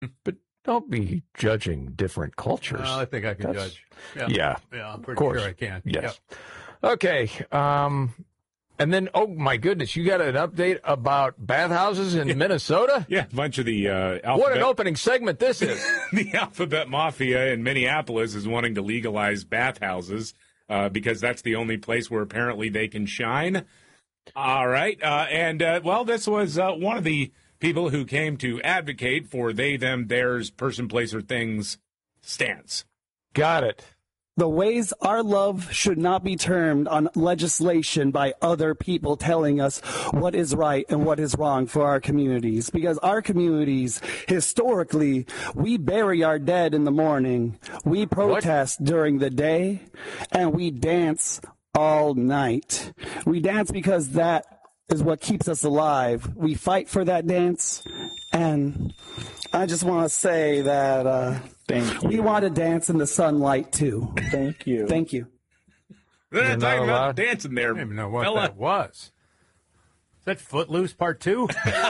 But don't be judging different cultures. I think I can judge. Yeah. Yeah, I'm pretty sure I can. Yes. Yep. Okay. And then, oh, my goodness, you got an update about bathhouses in Minnesota? Yeah, a bunch of the alphabet. What an opening segment this is. The alphabet mafia in Minneapolis is wanting to legalize bathhouses because that's the only place where apparently they can shine. All right. Well, this was one of the people who came to advocate for they, them, theirs, person, place, or things stance. Got it. The ways our love should not be termed on legislation by other people telling us what is right and what is wrong for our communities. Because our communities, historically, we bury our dead in the morning, we protest during the day, and we dance all night. We dance because that is what keeps us alive. We fight for that dance, and I just want to say that we want to dance in the sunlight, too. Thank you. Thank you. They're not talking about dancing there. I don't even know what that was. Is that Footloose Part 2?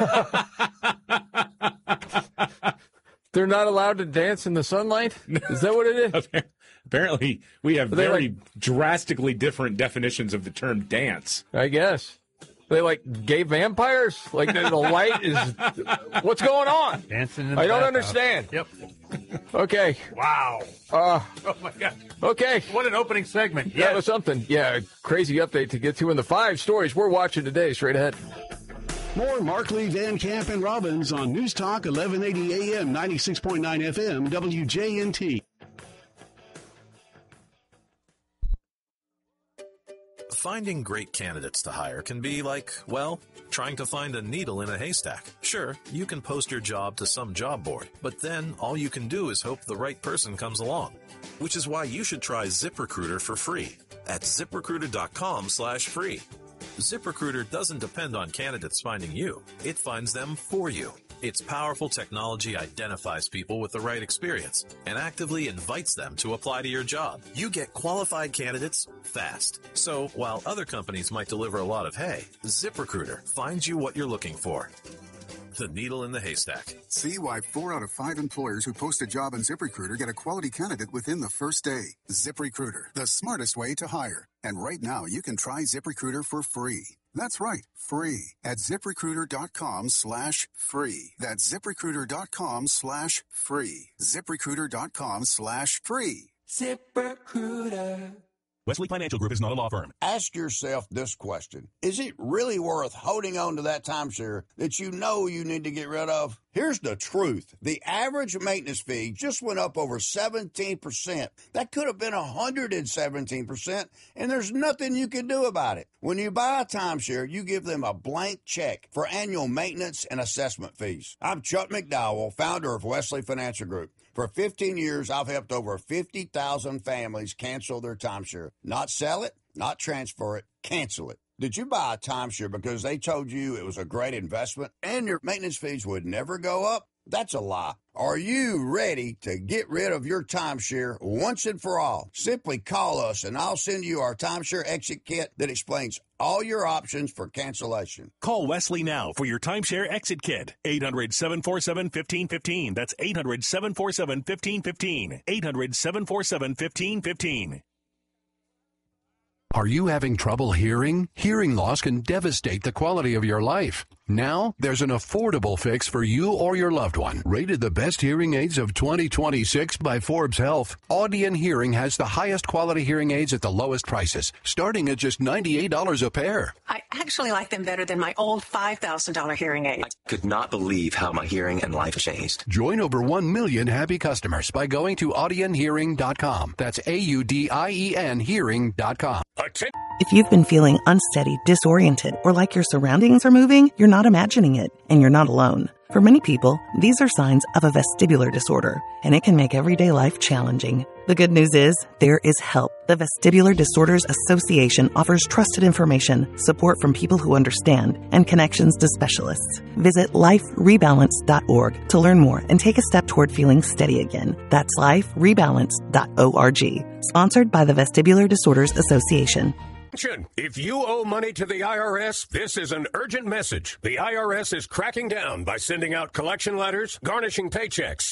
They're not allowed to dance in the sunlight? Is that what it is? Apparently, we have very drastically different definitions of the term dance. I guess. They like gay vampires? Like the light is... What's going on? Dancing in the I don't bathhouse. understand. Yep. Okay. Wow. Oh, my God. Okay. What an opening segment. That was something. Yeah, crazy update to get to in the 5 stories we're watching today. Straight ahead. More Markley, Van Camp, and Robbins on News Talk 1180 AM, 96.9 FM, WJNT. Finding great candidates to hire can be like, well, trying to find a needle in a haystack. Sure, you can post your job to some job board, but then all you can do is hope the right person comes along. Which is why you should try ZipRecruiter for free at ZipRecruiter.com/free. ZipRecruiter doesn't depend on candidates finding you. It finds them for you. Its powerful technology identifies people with the right experience and actively invites them to apply to your job. You get qualified candidates fast. So while other companies might deliver a lot of hay, ZipRecruiter finds you what you're looking for. The needle in the haystack. See why 4 out of 5 employers who post a job on ZipRecruiter get a quality candidate within the first day. ZipRecruiter, the smartest way to hire. And right now, you can try ZipRecruiter for free. That's right, free at ZipRecruiter.com/free. That's ZipRecruiter.com/free. ZipRecruiter.com/free. ZipRecruiter. Wesley Financial Group is not a law firm. Ask yourself this question. Is it really worth holding on to that timeshare that you know you need to get rid of? Here's the truth. The average maintenance fee just went up over 17%. That could have been 117%, and there's nothing you can do about it. When you buy a timeshare, you give them a blank check for annual maintenance and assessment fees. I'm Chuck McDowell, founder of Wesley Financial Group. For 15 years, I've helped over 50,000 families cancel their timeshare. Not sell it, not transfer it, cancel it. Did you buy a timeshare because they told you it was a great investment and your maintenance fees would never go up? That's a lie. Are you ready to get rid of your timeshare once and for all? Simply call us and I'll send you our timeshare exit kit that explains all your options for cancellation. Call Wesley now for your timeshare exit kit. 800-747-1515. That's 800-747-1515. 800-747-1515. Are you having trouble hearing? Hearing loss can devastate the quality of your life. Now, there's an affordable fix for you or your loved one. Rated the best hearing aids of 2026 by Forbes Health, Audion Hearing has the highest quality hearing aids at the lowest prices, starting at just $98 a pair. I actually like them better than my old $5,000 hearing aid. I could not believe how my hearing and life changed. Join over 1 million happy customers by going to audionhearing.com. That's AUDIEN hearing.com. If you've been feeling unsteady, disoriented, or like your surroundings are moving, you're not imagining it, and you're not alone. For many people, these are signs of a vestibular disorder, and it can make everyday life challenging. The good news is, there is help. The Vestibular Disorders Association offers trusted information, support from people who understand, and connections to specialists. Visit liferebalance.org to learn more and take a step toward feeling steady again. That's liferebalance.org. Sponsored by the Vestibular Disorders Association. If you owe money to the IRS, this is an urgent message. The IRS is cracking down by sending out collection letters, garnishing paychecks,